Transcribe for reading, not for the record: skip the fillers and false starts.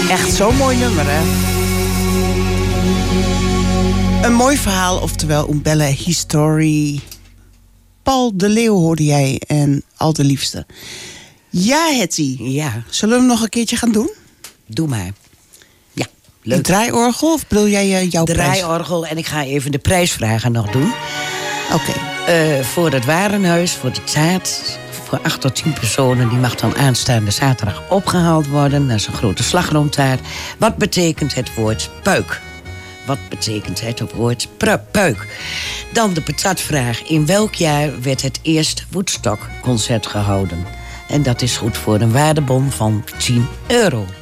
Echt zo'n mooi nummer, hè? Een mooi verhaal, oftewel een belle historie. Paul de Leeuw hoorde jij en Al de Liefste. Ja, Hetty. Ja. Zullen we hem nog een keertje gaan doen? Doe maar. Ja, leuk. Een draaiorgel of bedoel jij jouw prijs? Draaiorgel en ik ga even de prijsvragen nog doen. Oké. Voor het Warenhuis, voor de taart... voor 8 tot 10 personen, die mag dan aanstaande zaterdag opgehaald worden. Dat is een grote slagroomtaart. Wat betekent het woord puik? Wat betekent het woord puik? Dan de patatvraag. In welk jaar werd het eerste Woodstock-concert gehouden? En dat is goed voor een waardebon van €10.